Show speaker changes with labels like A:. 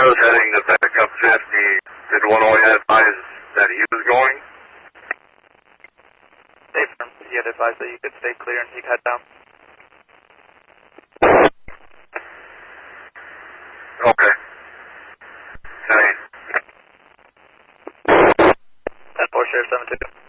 A: was heading to backup 50. Did Illinois advise that he was going?
B: Dave, he had advised that you could stay clear and he could head down.
A: Okay. Same.
B: 10-4, Sheriff 7-2.